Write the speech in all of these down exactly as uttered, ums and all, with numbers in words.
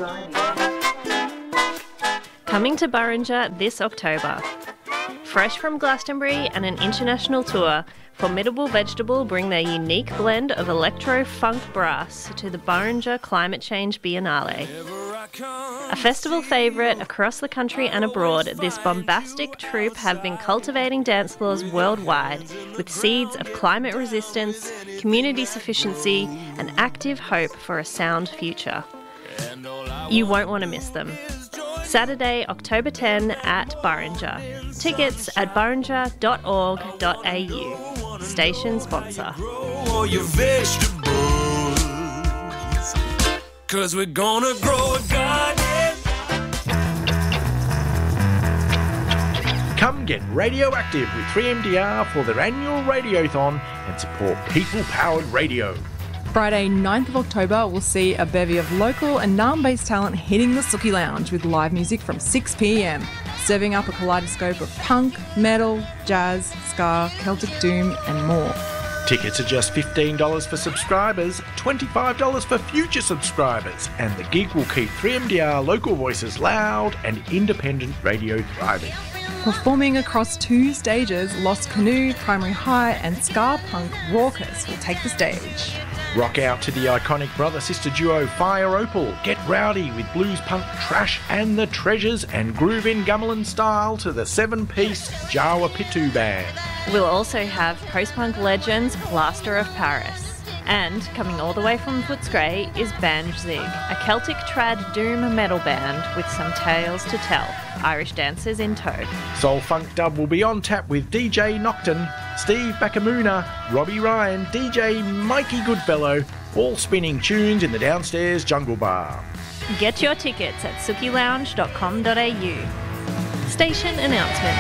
Coming to Burrinja this October. Fresh from Glastonbury and an international tour, Formidable Vegetable bring their unique blend of electro-funk brass to the Burrinja Climate Change Biennale. A festival favourite across the country and abroad, this bombastic troupe have been cultivating dance floors worldwide with seeds of climate resistance, community sufficiency and active hope for a sound future. You won't want to miss them. Saturday, October tenth at Burrinja. Tickets at burrinja dot org dot a u. Station sponsor. Grow your vegetables, 'cause we're gonna grow a garden. Come get radioactive with three M D R for their annual Radiothon and support people-powered radio. Friday, ninth of October, we'll see a bevy of local and Naarm-based talent hitting the Sookie Lounge with live music from six p m, serving up a kaleidoscope of punk, metal, jazz, ska, Celtic doom and more. Tickets are just fifteen dollars for subscribers, twenty-five dollars for future subscribers, and the gig will keep three M D R local voices loud and independent radio thriving. Performing across two stages, Lost Canoe, Primary High and ska punk Raucous will take the stage. Rock out to the iconic brother-sister duo Fire Opal. Get rowdy with blues punk Trash and the Treasures and groove in Gummerland style to the seven-piece Jawa Pitu band. We'll also have post-punk legends Plaster of Paris. And coming all the way from Footscray is Bandzig, a Celtic trad doom metal band with some tales to tell. Irish dancers in tow. Soul Funk Dub will be on tap with D J Nocturne, Steve Bakamuna, Robbie Ryan, D J Mikey Goodfellow, all spinning tunes in the downstairs Jungle Bar. Get your tickets at sookie lounge dot com dot a u. Station announcement.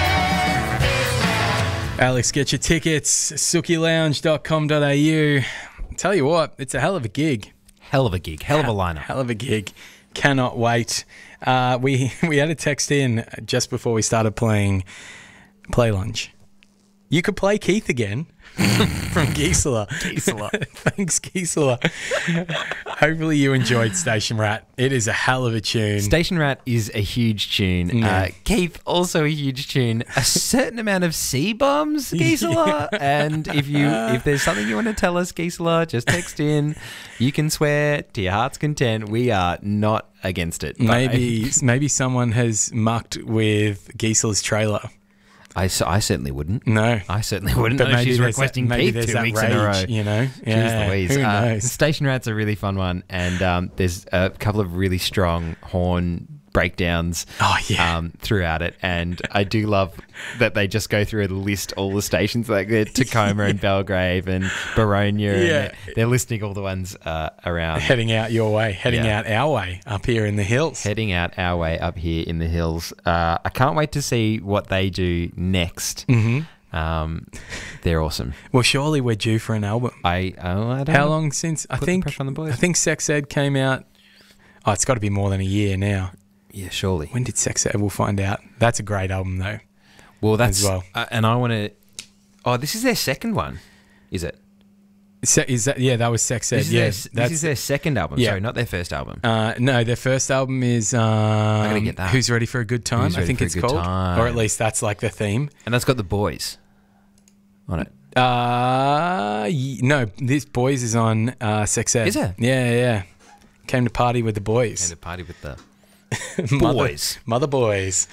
Alex, get your tickets, sookie lounge dot com dot a u. Tell you what, it's a hell of a gig. Hell of a gig. Hell of a lineup. Hell of a gig. Cannot wait. Uh, we we had a text in just before we started playing Play Lunch. You could play Keith again from Gisela. Gisela. Thanks, Gisela. Hopefully you enjoyed Station Rat. It is a hell of a tune. Station Rat is a huge tune. Yeah. Uh, Keith, also a huge tune. A certain amount of C-bombs, Gisela. Yeah. And if you if there's something you want to tell us, Gisela, just text in. You can swear to your heart's content. We are not against it. Maybe maybe someone has mucked with Gisela's trailer. I, I certainly wouldn't. No. I certainly wouldn't. But No, maybe she's there's requesting that, maybe Keith there's two that weeks rage, in a row. you know? Jeez Yeah, Louise. who Uh, knows? Station Rat's a really fun one, and um, there's a couple of really strong horn breakdowns oh, yeah. um, throughout it, and I do love that they just go through and list all the stations, like the Tacoma and Belgrave and Baronia, Yeah. and they're, they're listing all the ones uh, around. Heading out your way, heading Yeah. out our way up here in the hills. Heading out our way up here in the hills. Uh, I can't wait to see what they do next. Mm-hmm. Um, they're awesome. Well, surely we're due for an album. I, oh, I don't How know. long since? I Put the think pressure on the boys. I think Sex Ed came out. Oh, it's got to be more than a year now. Yeah, surely. When did Sex Ed? We'll find out. That's a great album, though. Well, that's as well. Uh, and I want to. Oh, this is their second one, is it? Se- is that yeah? That was Sex Ed. This is, yeah, their, this that's is their second album. Yeah. Sorry, not their first album. Uh, no, their first album is um, gotta get that. Who's Ready for a Good Time? Who's I Ready think for a it's Good called, Time. or at least that's like the theme. And that's got the boys on it. Uh, y- no, this Boys is on uh, Sex Ed. Is it? Yeah, yeah. Came to party with the boys. Came to party with the Mother- boys. Mother boys.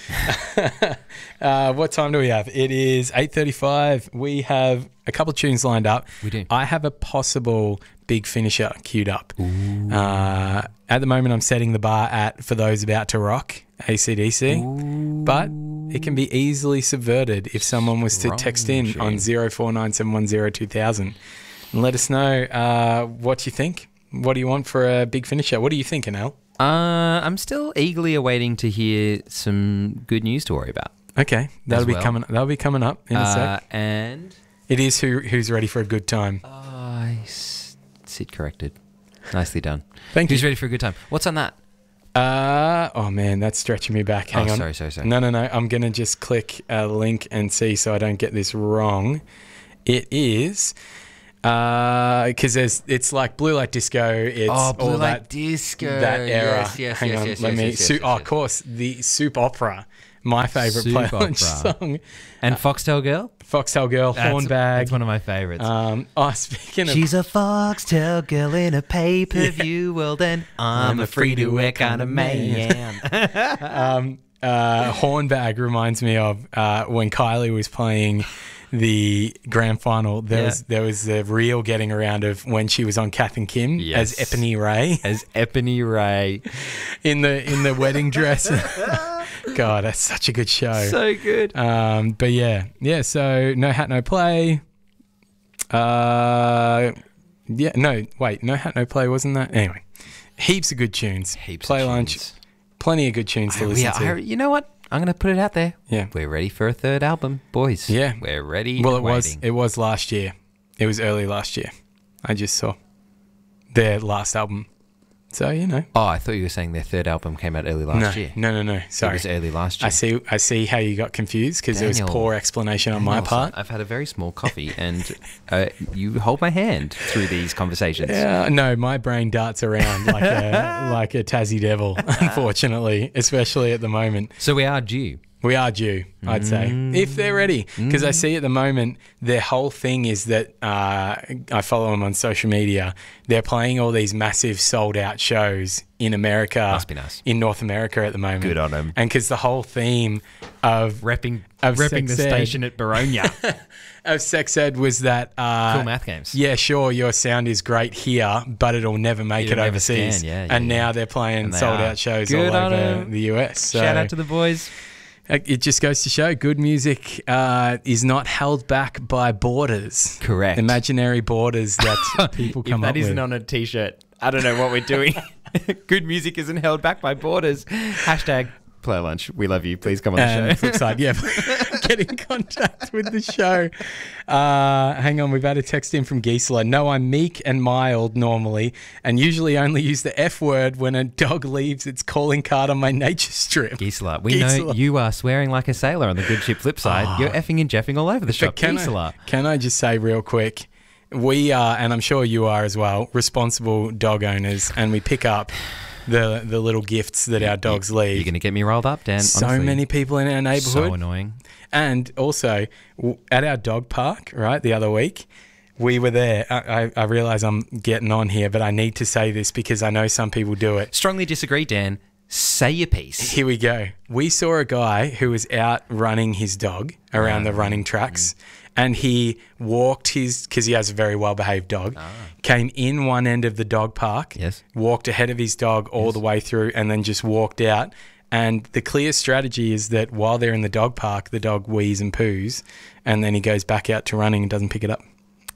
uh, what time do we have? It is eight thirty-five. We have a couple of tunes lined up. We do. I have a possible big finisher queued up. Uh, at the moment, I'm setting the bar at For Those About to Rock, A C D C. But it can be easily subverted if someone was to Wrong text in tune. on zero four nine seven one zero two thousand and let us know uh, what you think. What do you want for a big finisher? What are you thinking, Al? Uh, I'm still eagerly awaiting to hear some good news to worry about. Okay, that'll As be well. coming. That'll be coming up in a Uh, sec. and It is who who's ready for a good time. oh, I s- sit corrected. Nicely done. Thank Who's you. ready for a good time? What's on that? Uh oh man, that's stretching me back. Hang Oh, on. sorry, sorry, sorry. No, no, no. I'm gonna just click a link and see so I don't get this wrong. It is Because there's it's like Blue Light Disco. It's Oh, Blue all Light that, Disco. that era. Yes, yes, Hang yes, on, yes, let yes, me. yes, yes, Su- yes, oh, yes. of course, the Soup Opera, my favourite Soup play lunch Opera. song. And Foxtail Girl? Foxtail Girl, That's, Hornbag. that's one of my favourites. Um, oh, speaking of, She's a foxtail girl in a pay-per-view world, and I'm a free-to-wear kind of man. um, uh, Hornbag reminds me of uh, when Kylie was playing the grand final. There Yeah. was there was a reel getting around of when she was on Kath and Kim Yes. as Epony Ray As Epony Ray. in the in the wedding dress. God, that's such a good show. So good. Um, but yeah, yeah. So No Hat No Play. Uh, yeah. No, wait. No Hat No Play wasn't that? Anyway, heaps of good tunes. Heaps Play of lunch. tunes. Plenty of good tunes to I- listen yeah, to. I- you know what? I'm going to put it out there. Yeah. We're ready for a third album, boys. Yeah. We're ready Well, it and was waiting. it was last year. It was early last year. I just saw their last album. So you know. Oh, I thought you were saying their third album came out early last no, year. no, no, no. Sorry. It was early last year. I see. I see how you got confused because there was Daniel. poor explanation on my Daniel, part. I've had a very small coffee, and uh, you hold my hand through these conversations. Yeah, no, my brain darts around like a like a Tassie devil. Unfortunately, especially at the moment. So we are due. We are due, I'd say, if they're ready. Because I see at the moment their whole thing is that uh, I follow them on social media. They're playing all these massive sold out shows in America, Must be nice. in North America at the moment. Good on 'em. And because the whole theme of Repping, Of repping the sex ed. station at Baronia. of Sex Ed was that uh, Cool math games. Yeah, sure, your sound is great here, but it'll never make It'll it never overseas. scan, yeah, yeah, and yeah. now they're playing And they sold are. out shows Good all on over 'em. the U S. So Shout out to the boys. it just goes to show good music uh, is not held back by borders. Correct. Imaginary borders that people If come that up isn't with. on a t-shirt, I don't know what we're doing. Good music isn't held back by borders. Hashtag Play Lunch. We love you. Please come on the And show. flip side, yeah, get in contact with the show. Uh, hang on, we've had a text in from Gisela. No, I'm meek and mild normally, and usually only use the F word when a dog leaves its calling card on my nature strip. Gisela, we know Gisela. you are swearing like a sailor on the good ship flip side. You're effing and jeffing all over the shop. But can Gisela. I, can I just say real quick, we are, and I'm sure you are as well, responsible dog owners, and we pick up the the little gifts that our dogs leave. You're going to get me rolled up, Dan. so honestly. many people in our neighbourhood. So annoying. And also, w- at our dog park, right, the other week, we were there. I, I, I realise I'm getting on here, but I need to say this because I know some people do it. Strongly disagree, Dan. Say your piece. Here we go. We saw a guy who was out running his dog around the running tracks, and he walked his, because he has a very well-behaved dog, came in one end of the dog park, Yes. walked ahead of his dog all the way through, and then just walked out. And the clear strategy is that while they're in the dog park, the dog wheezes and poos, and then he goes back out to running and doesn't pick it up.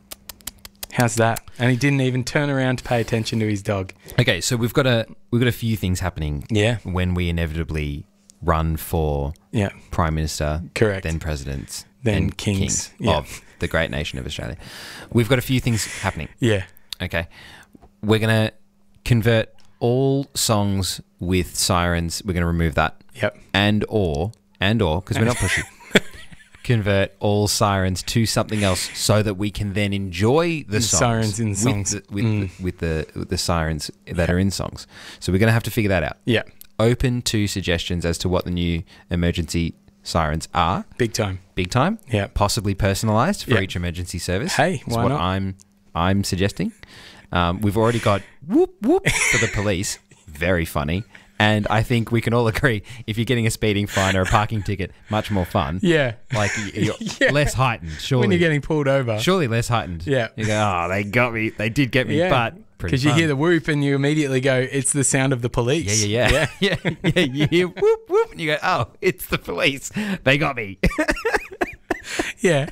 How's that? And he didn't even turn around to pay attention to his dog. Okay, so we've got a we've got a few things happening. Yeah. When we inevitably run for Yeah. Prime Minister, Correct. then presidents, Then kings. king Yeah. of the great nation of Australia. We've got a few things happening. Yeah. Okay, we're gonna convert all songs with sirens. We're gonna remove that. Yep. And or and or because we're not pushing. Convert all sirens to something else so that we can then enjoy the songs Sirens in the songs. with the, with, Mm. the, with the with the sirens that are in songs. So we're going to have to figure that out. Yeah. Open to suggestions as to what the new emergency sirens are. Big time. Big time. Yeah. Possibly personalised for Yeah. each emergency service. Hey, That's why what not? I'm I'm suggesting. Um, we've already got whoop whoop for the police. Very funny. And I think we can all agree, if you're getting a speeding fine or a parking ticket, much more fun. Yeah. Like, y- you're Yeah. less heightened, surely. When you're getting pulled over. Surely less heightened. Yeah. You go, oh, they got me. They did get me, Yeah. but pretty Because you fun. hear the whoop and you immediately go, it's the sound of the police. Yeah, yeah, yeah. Yeah, yeah. You hear whoop, whoop, and you go, oh, it's the police. They got me. Yeah.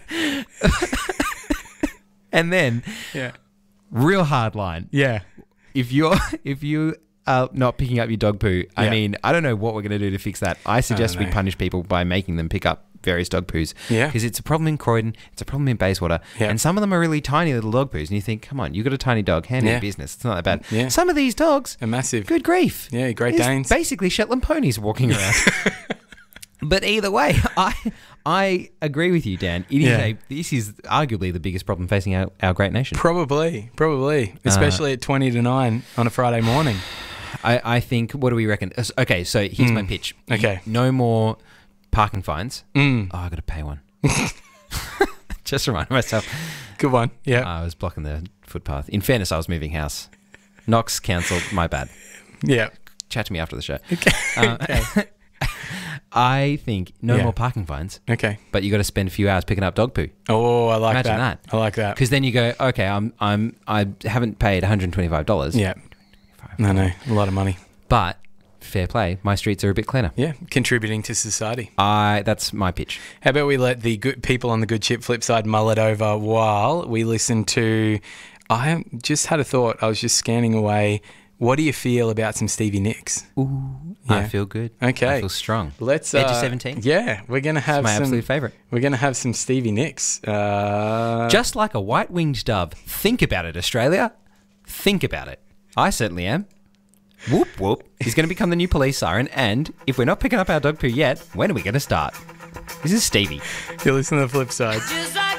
And then, Yeah. real hard line. Yeah. If you're, if you are not picking up your dog poo, I Yeah. mean, I don't know what we're going to do to fix that. I suggest we know. punish people by making them pick up various dog poos. Yeah. Because it's a problem in Croydon, it's a problem in Bayswater, Yeah. and some of them are really tiny little dog poos, and you think, come on, you've got a tiny dog, handle Yeah. your business. It's not that bad. Yeah. Some of these dogs, A massive. good grief. Yeah, Great It's Danes. basically Shetland ponies walking around. But either way, I I agree with you, Dan. It is Yeah. a, this is arguably the biggest problem facing our, our great nation. Probably, probably, especially at twenty to nine on a Friday morning. I, I think, what do we reckon? Uh, Okay, so here's my pitch. Okay. No more parking fines. Mm. Oh, I got to pay one. Just remind myself. Good one. Yeah. I was blocking the footpath. In fairness, I was moving house. Knox cancelled. My bad. yeah. Chat to me after the show. Okay. Uh, okay. I think no Yeah. more parking fines, Okay. but you got to spend a few hours picking up dog poo. Oh, I like Imagine that. that. I like that. Because then you go, okay, I'm I'm I haven't paid one hundred twenty-five dollars. Yeah. No, no, a lot of money. But fair play, my streets are a bit cleaner. Yeah, contributing to society. I that's my pitch. How about we let the good people on the good ship flip side mull it over while we listen to... I just had a thought. I was just scanning away. What do you feel about some Stevie Nicks? Ooh, Yeah. I feel good. Okay. I feel strong. Let's Edge of uh, seventeen. Yeah, we're gonna have my some. absolute favourite. We're gonna have some Stevie Nicks. Uh, Just like a white-winged dove. Think about it, Australia. Think about it. I certainly am. Whoop whoop. He's going to become the new police siren, and if we're not picking up our dog poo yet, when are we going to start? This is Stevie. you listen to the flip side. Just